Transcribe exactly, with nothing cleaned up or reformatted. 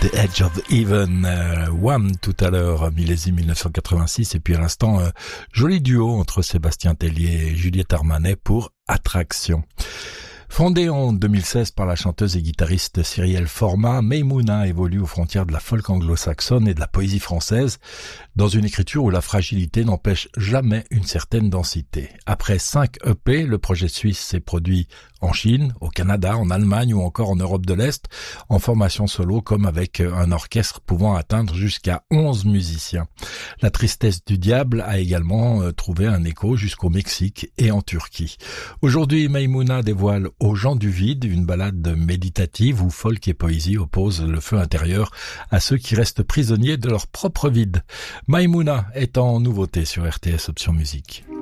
The Edge of Even, euh, One tout à l'heure, millésime mille neuf cent quatre-vingt-six, et puis à l'instant, euh, joli duo entre Sébastien Tellier et Juliette Armanet pour Attraction. Fondée en deux mille seize par la chanteuse et guitariste Cyrielle Format, Maïmouna évolue aux frontières de la folk anglo-saxonne et de la poésie française, dans une écriture où la fragilité n'empêche jamais une certaine densité. Après cinq E P, le projet suisse s'est produit en Chine, au Canada, en Allemagne ou encore en Europe de l'Est, en formation solo comme avec un orchestre pouvant atteindre jusqu'à onze musiciens. La tristesse du diable a également trouvé un écho jusqu'au Mexique et en Turquie. Aujourd'hui, Maïmouna dévoile Aux gens du vide, une balade méditative où folk et poésie opposent le feu intérieur à ceux qui restent prisonniers de leur propre vide. Maïmouna est en nouveauté sur R T S Option Musique.